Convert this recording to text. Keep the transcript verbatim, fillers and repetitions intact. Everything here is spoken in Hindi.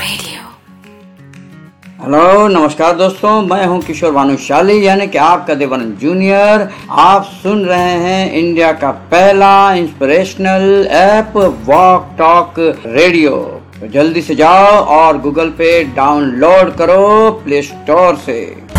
Radio। हेलो नमस्कार दोस्तों, मैं हूं किशोर भानुशाली यानी कि आपका देवानंद जूनियर। आप सुन रहे हैं इंडिया का पहला inspirational app walk talk radio. तो जल्दी से जाओ और गूगल पे डाउनलोड करो प्ले स्टोर से।